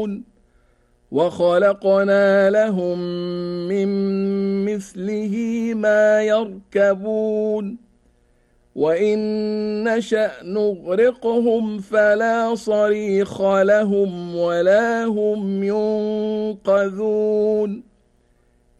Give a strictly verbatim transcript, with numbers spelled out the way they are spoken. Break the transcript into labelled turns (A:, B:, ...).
A: يعلمون وخلقنا لهم من مثله ما يركبون وإن نشأ نغرقهم فلا صريخ لهم ولا هم ينقذون